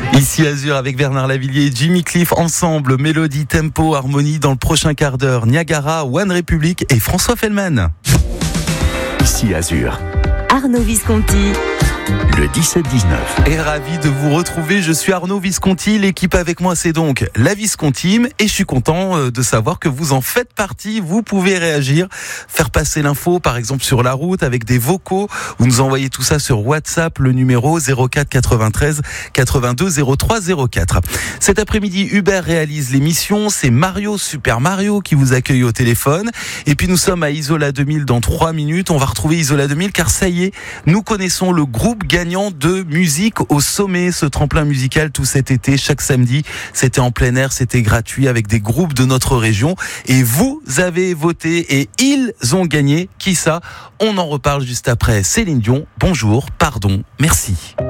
Ici Azur avec Bernard Lavillier et Jimmy Cliff ensemble, mélodie, tempo, harmonie dans le prochain quart d'heure. Niagara, One Republic et François Fellman. Ici Azur. Arnaud Visconti. Le 17-19. Et ravi de vous retrouver, je suis Arnaud Visconti, l'équipe avec moi c'est donc la Viscontime et je suis content de savoir que vous en faites partie, vous pouvez réagir, faire passer l'info par exemple sur la route avec des vocaux, vous nous envoyez tout ça sur WhatsApp, le numéro 04 93 82 03 04. Cet après-midi Hubert réalise l'émission, c'est Mario Super Mario qui vous accueille au téléphone et puis nous sommes à Isola 2000 dans 3 minutes, on va retrouver Isola 2000 car ça y est, nous connaissons le groupe gagnant de musique au sommet, ce tremplin musical tout cet été, chaque samedi, c'était en plein air, c'était gratuit avec des groupes de notre région et vous avez voté et ils ont gagné. Qui ça? On en reparle juste après. Céline Dion, bonjour, pardon, merci.